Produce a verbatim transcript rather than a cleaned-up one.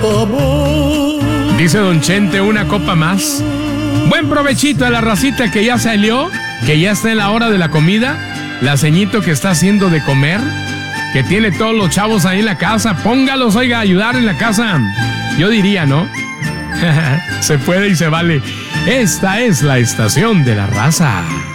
Dice Don Chente, una copa más. Buen provechito a la racita que ya salió, que ya está en la hora de la comida. La ceñito que está haciendo de comer, que tiene todos los chavos ahí en la casa. Póngalos, oiga, a ayudar en la casa. Yo diría, ¿no? Se puede y se vale. Esta es la estación de la raza.